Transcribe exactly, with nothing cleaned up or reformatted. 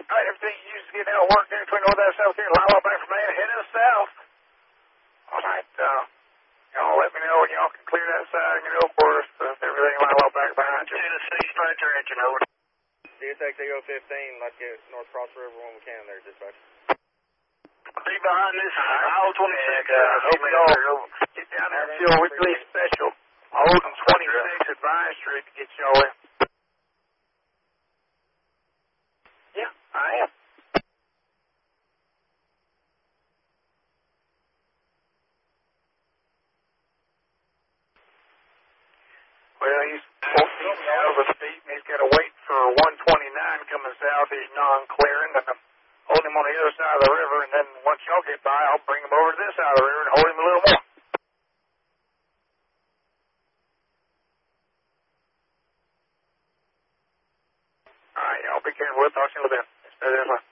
All right, everything you used to get out of work there between North and South here, line up back from there, head us south. All right, uh, y'all let me know when y'all can clear that side and get over us. Uh, everything line up back behind you. Tennessee, start your engine over. D S X Eagle fifteen, let's get North Cross River when we can there, dispatch. Be behind this aisle twenty-six. And, uh, hope y'all get down there and feel weekly special. Holding twenty-six advisory to get y'all in. Yeah, I am. Well, he's fourteen miles of speed, and he's got to wait for one twenty-nine coming south. He's non-clearing, and I'm holding him on the other side of the river, and then once y'all get by, I'll bring him over to this side of the river and hold him a little more. All right, y'all be careful. We'll talk to you in a little bit. Stay there,